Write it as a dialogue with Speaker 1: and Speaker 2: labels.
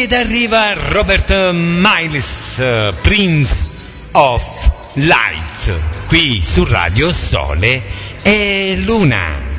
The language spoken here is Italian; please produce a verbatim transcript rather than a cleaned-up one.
Speaker 1: ed arriva Robert Miles, Prince of Light, qui su Radio Sole e Luna.